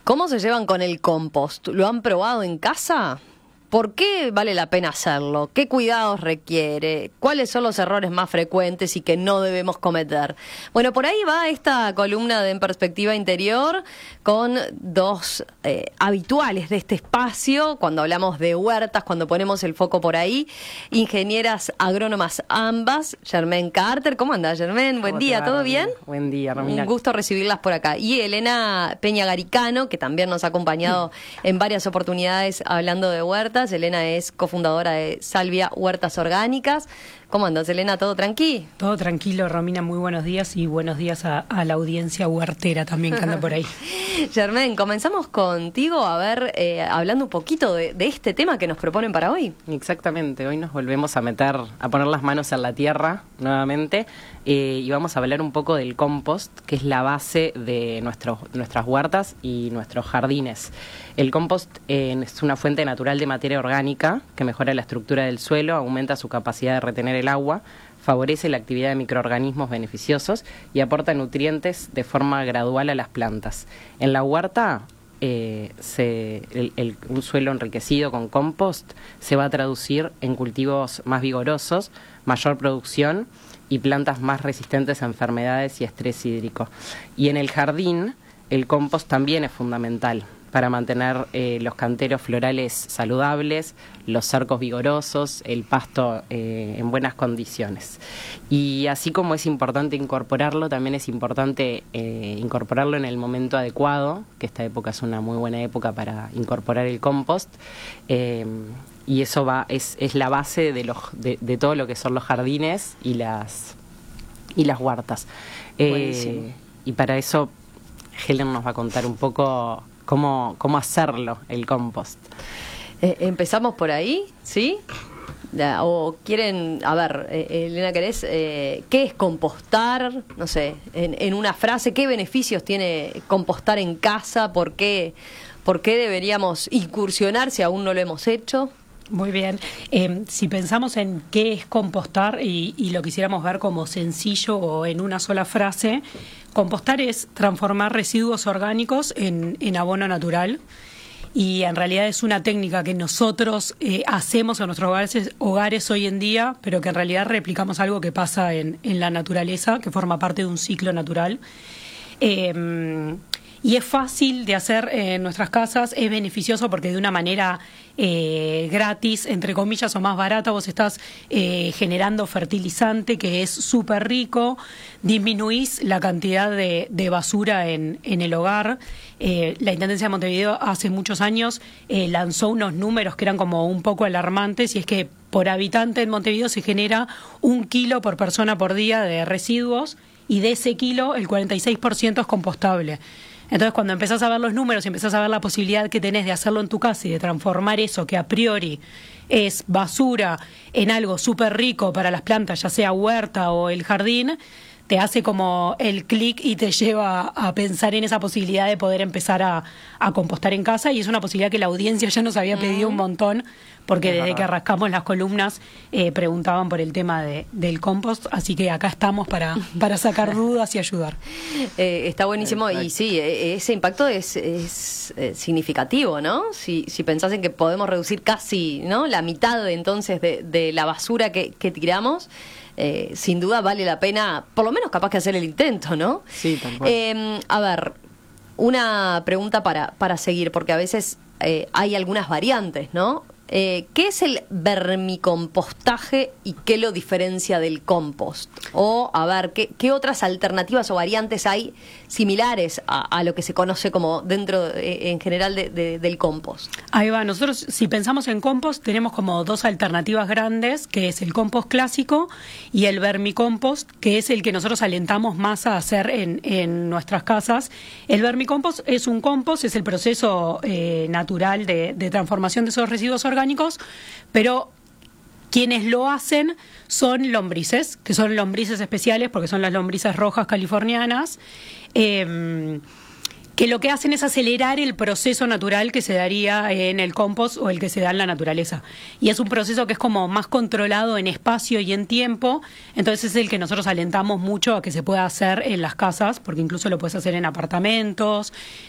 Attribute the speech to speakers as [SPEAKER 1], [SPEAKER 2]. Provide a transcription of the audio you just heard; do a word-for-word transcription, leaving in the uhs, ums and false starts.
[SPEAKER 1] ¿Cómo se llevan con el compost? ¿Lo han probado en casa? ¿Por qué vale la pena hacerlo? ¿Qué cuidados requiere? ¿Cuáles son los errores más frecuentes y que no debemos cometer? Bueno, por ahí va esta columna de En Perspectiva Interior con dos eh, habituales de este espacio, cuando hablamos de huertas, cuando ponemos el foco por ahí, ingenieras agrónomas ambas, Germaine Carter. ¿Cómo anda, Germaine? Buen día, ¿todo bien?
[SPEAKER 2] Buen día, Romina.
[SPEAKER 1] Un gusto recibirlas por acá. Y Elena Peña Garicano, que también nos ha acompañado en varias oportunidades hablando de huertas. Elena es cofundadora de Salvia Huertas Orgánicas. ¿Cómo andas, Elena? ¿Todo tranqui?
[SPEAKER 3] Todo tranquilo, Romina. Muy buenos días y buenos días a, a la audiencia huertera también que anda por ahí.
[SPEAKER 1] Germaine, comenzamos contigo a ver, eh, hablando un poquito de, de este tema que nos proponen para hoy.
[SPEAKER 2] Exactamente, hoy nos volvemos a meter, a poner las manos en la tierra nuevamente eh, y vamos a hablar un poco del compost, que es la base de nuestros, nuestras huertas y nuestros jardines. El compost eh, es una fuente natural de materia orgánica que mejora la estructura del suelo, aumenta su capacidad de retener el agua, favorece la actividad de microorganismos beneficiosos y aporta nutrientes de forma gradual a las plantas. En la huerta, eh, se, el, el, un suelo enriquecido con compost se va a traducir en cultivos más vigorosos, mayor producción y plantas más resistentes a enfermedades y estrés hídrico. Y en el jardín, el compost también es fundamental para mantener eh, los canteros florales saludables, los cercos vigorosos, el pasto eh, en buenas condiciones. Y así como es importante incorporarlo, también es importante eh, incorporarlo en el momento adecuado, que esta época es una muy buena época para incorporar el compost, eh, y eso va es, es la base de, los, de, de todo lo que son los jardines y las, y las huertas. Eh, y para eso Helen nos va a contar un poco Cómo, cómo hacerlo, el compost.
[SPEAKER 1] Eh, empezamos por ahí, ¿sí? O quieren, a ver, eh, Elena, ¿querés? Eh, ¿Qué es compostar? No sé, en, en una frase, ¿qué beneficios tiene compostar en casa? ¿Por qué, por qué deberíamos incursionar si aún no lo hemos hecho?
[SPEAKER 3] Muy bien. Eh, si pensamos en qué es compostar y, y lo quisiéramos ver como sencillo o en una sola frase, compostar es transformar residuos orgánicos en, en abono natural, y en realidad es una técnica que nosotros eh, hacemos en nuestros hogares, hogares hoy en día, pero que en realidad replicamos algo que pasa en, en la naturaleza, que forma parte de un ciclo natural. Eh, Y es fácil de hacer en nuestras casas, es beneficioso porque de una manera eh, gratis, entre comillas, o más barata, vos estás eh, generando fertilizante que es súper rico, disminuís la cantidad de, de basura en, en el hogar. Eh, la Intendencia de Montevideo hace muchos años eh, lanzó unos números que eran como un poco alarmantes, y es que por habitante en Montevideo se genera un kilo por persona por día de residuos, y de ese kilo el cuarenta y seis por ciento es compostable. Entonces, cuando empezás a ver los números y empezás a ver la posibilidad que tenés de hacerlo en tu casa y de transformar eso que a priori es basura en algo súper rico para las plantas, ya sea huerta o el jardín, te hace como el clic y te lleva a pensar en esa posibilidad de poder empezar a, a compostar en casa, y es una posibilidad que la audiencia ya nos había pedido un montón, porque desde que arrancamos las columnas eh, preguntaban por el tema de, del compost, así que acá estamos para, para sacar dudas y ayudar.
[SPEAKER 1] Eh, está buenísimo. Exacto. Y sí, ese impacto es, es eh, significativo, ¿no? Si, si pensás en que podemos reducir casi, ¿no?, la mitad de, entonces de, de la basura que, que tiramos, eh, sin duda vale la pena, por lo menos capaz que hacer el intento, ¿no?
[SPEAKER 2] Sí, tal cual.
[SPEAKER 1] Eh, a ver, una pregunta para, para seguir, porque a veces eh, hay algunas variantes, ¿no? Eh, ¿Qué es el vermicompostaje y qué lo diferencia del compost? O, a ver, ¿qué, qué otras alternativas o variantes hay similares a, a lo que se conoce como dentro, eh, en general, de, de, del compost?
[SPEAKER 3] Ahí va. Nosotros, si pensamos en compost, tenemos como dos alternativas grandes, que es el compost clásico y el vermicompost, que es el que nosotros alentamos más a hacer en, en nuestras casas. El vermicompost es un compost, es el proceso eh, natural de, de transformación de esos residuos orgánicos orgánicos, pero quienes lo hacen son lombrices, que son lombrices especiales, porque son las lombrices rojas californianas, eh, que lo que hacen es acelerar el proceso natural que se daría en el compost o el que se da en la naturaleza. Y es un proceso que es como más controlado en espacio y en tiempo, entonces es el que nosotros alentamos mucho a que se pueda hacer en las casas, porque incluso lo puedes hacer en apartamentos,